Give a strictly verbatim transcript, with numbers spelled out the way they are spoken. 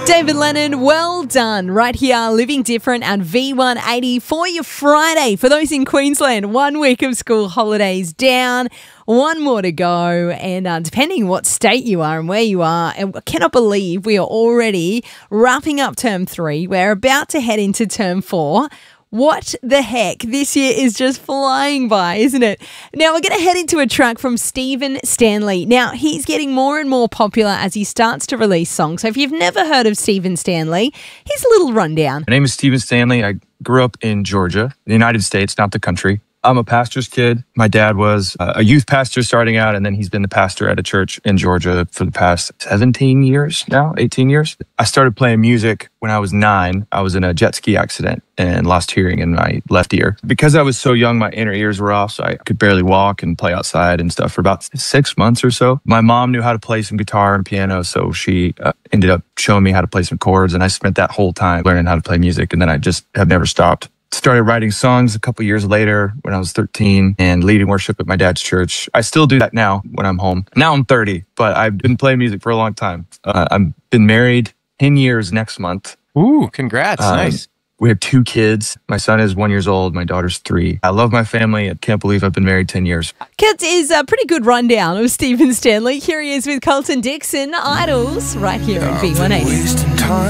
David Lennon, well done. Right here, Living Different and V one eighty for your Friday. For those in Queensland, one week of school holidays down, one more to go. And uh, depending what state you are and where you are, and I cannot believe we are already wrapping up term three. We're about to head into term four. What the heck? This year is just flying by, isn't it? Now, we're going to head into a track from Stephen Stanley. Now, he's getting more and more popular as he starts to release songs. So if you've never heard of Stephen Stanley, here's a little rundown. My name is Stephen Stanley. I grew up in Georgia, the United States, not the country. I'm a pastor's kid. My dad was a youth pastor starting out, and then he's been the pastor at a church in Georgia for the past seventeen years now, eighteen years. I started playing music when I was nine. I was in a jet ski accident and lost hearing in my left ear. Because I was so young, my inner ears were off, so I could barely walk and play outside and stuff for about six months or so. My mom knew how to play some guitar and piano, so she uh, ended up showing me how to play some chords, and I spent that whole time learning how to play music, and then I just have never stopped. Started writing songs a couple years later when I was thirteen and leading worship at my dad's church. I still do that now when I'm home. Now I'm thirty, but I've been playing music for a long time. Uh, I've been married ten years next month. Ooh, congrats. Um, nice. We have two kids. My son is one years old. My daughter's three. I love my family. I can't believe I've been married ten years. Kids is a pretty good rundown of Stephen Stanley. Here he is with Colton Dixon, Idols, right here on V one eighty.